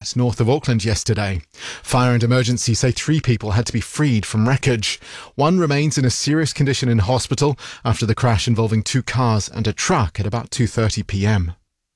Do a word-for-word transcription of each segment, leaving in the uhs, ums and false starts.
flat north of Auckland yesterday. Fire and emergency say three people had to be freed from wreckage. One remains in a serious condition in hospital after the crash involving two cars and a truck at about two thirty p.m.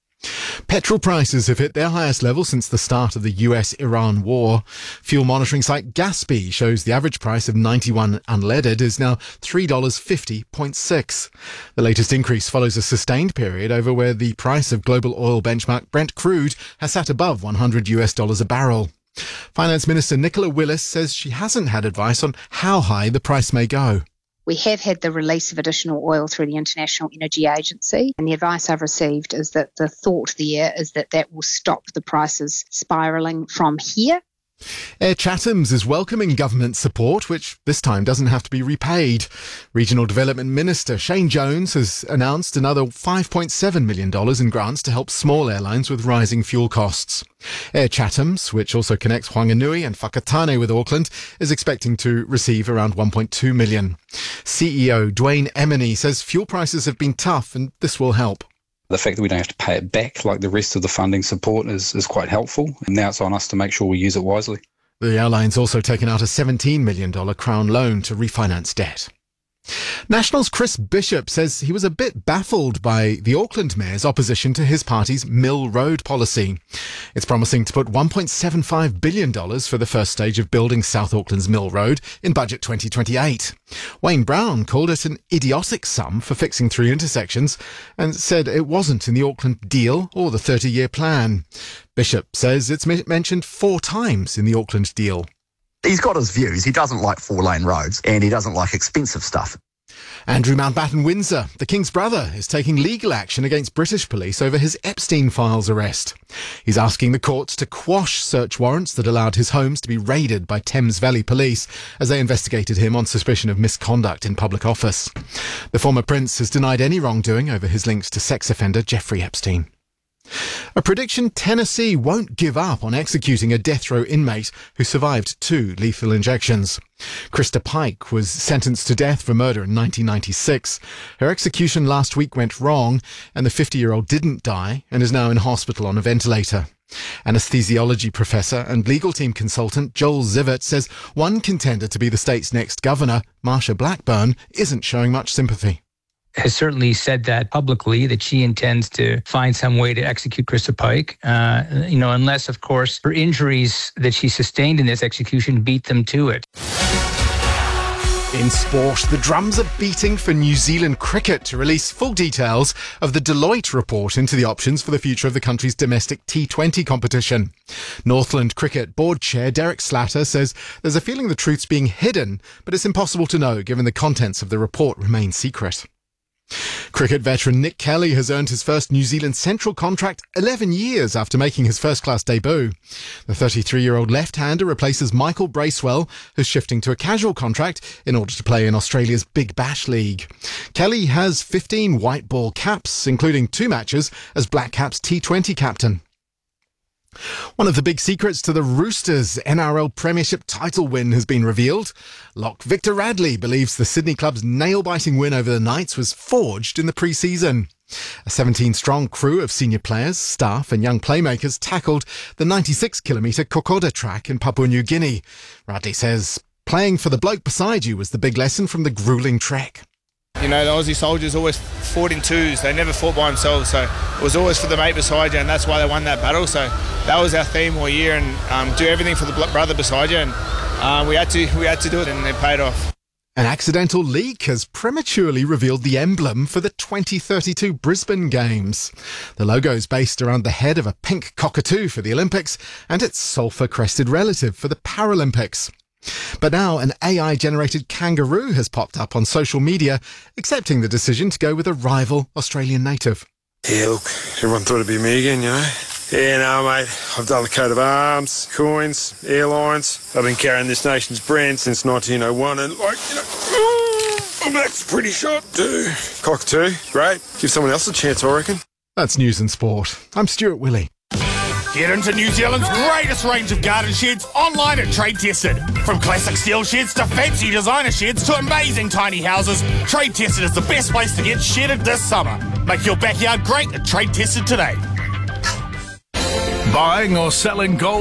Petrol prices have hit their highest level since the start of the U S Iran war. Fuel monitoring site Gaspy shows the average price of ninety-one unleaded is now three dollars fifty point six. The latest increase follows a sustained period over where the price of global oil benchmark Brent crude has sat above one hundred U S dollars a barrel. Finance Minister Nicola Willis says she hasn't had advice on how high the price may go. We have had the release of additional oil through the International Energy Agency, and the advice I've received is that the thought there is that that will stop the prices spiralling from here. Air Chatham's is welcoming government support, which this time doesn't have to be repaid. Regional Development Minister Shane Jones has announced another five point seven million dollars in grants to help small airlines with rising fuel costs. Air Chatham's, which also connects Whanganui and Whakatane with Auckland, is expecting to receive around one point two million dollars. C E O Dwayne Emeny says fuel prices have been tough and this will help. The fact that we don't have to pay it back like the rest of the funding support is, is quite helpful, and now it's on us to make sure we use it wisely. The airline's also taken out a seventeen million dollars Crown loan to refinance debt. National's Chris Bishop says he was a bit baffled by the Auckland Mayor's opposition to his party's Mill Road policy. It's promising to put one point seven five billion dollars for the first stage of building South Auckland's Mill Road in Budget twenty twenty-eight. Wayne Brown called it an idiotic sum for fixing three intersections and said it wasn't in the Auckland deal or the thirty-year plan. Bishop says it's mentioned four times in the Auckland deal. He's got his views. He doesn't like four-lane roads and he doesn't like expensive stuff. Andrew Mountbatten Windsor, the King's brother, is taking legal action against British police over his Epstein Files arrest. He's asking the courts to quash search warrants that allowed his homes to be raided by Thames Valley Police as they investigated him on suspicion of misconduct in public office. The former prince has denied any wrongdoing over his links to sex offender Jeffrey Epstein. A prediction Tennessee won't give up on executing a death row inmate who survived two lethal injections. Krista Pike was sentenced to death for murder in nineteen ninety-six. Her execution last week went wrong and the fifty-year-old didn't die and is now in hospital on a ventilator. Anesthesiology professor and legal team consultant Joel Zivert says one contender to be the state's next governor, Marsha Blackburn, isn't showing much sympathy. Has certainly said that publicly, that she intends to find some way to execute Krista Pike, uh, you know, unless, of course, her injuries that she sustained in this execution beat them to it. In sport, the drums are beating for New Zealand cricket to release full details of the Deloitte report into the options for the future of the country's domestic T twenty competition. Northland Cricket Board Chair Derek Slatter says there's a feeling the truth's being hidden, but it's impossible to know given the contents of the report remain secret. Cricket veteran Nick Kelly has earned his first New Zealand Central contract eleven years after making his first-class debut. The thirty-three-year-old left-hander replaces Michael Bracewell, who's shifting to a casual contract in order to play in Australia's Big Bash League. Kelly has fifteen white ball caps, including two matches as Black Caps T twenty captain. One of the big secrets to the Roosters' N R L Premiership title win has been revealed. Lock Victor Radley believes the Sydney club's nail-biting win over the Knights was forged in the pre-season. A seventeen-strong crew of senior players, staff and young playmakers tackled the ninety-six kilometre Kokoda track in Papua New Guinea. Radley says playing for the bloke beside you was the big lesson from the gruelling trek. You know, the Aussie soldiers always fought in twos. They never fought by themselves, so it was always for the mate beside you, and that's why they won that battle. So that was our theme all year, and um, do everything for the brother beside you, and uh, we had to we had to do it, and it paid off. An accidental leak has prematurely revealed the emblem for the twenty thirty-two Brisbane Games. The logo is based around the head of a pink cockatoo for the Olympics and its sulphur-crested relative for the Paralympics. But now an A I-generated kangaroo has popped up on social media, accepting the decision to go with a rival Australian native. Yeah, look, everyone thought it'd be me again, you know. Yeah, no, mate, I've done the coat of arms, coins, airlines. I've been carrying this nation's brand since nineteen oh one, and, like, you know, my back's pretty shot too. Cockatoo, great. Give someone else a chance, I reckon. That's News and Sport. I'm Stuart Willey. Get into New Zealand's greatest range of garden sheds online at Trade Tested. From classic steel sheds to fancy designer sheds to amazing tiny houses, Trade Tested is the best place to get shedded this summer. Make your backyard great at Trade Tested today. Buying or selling gold?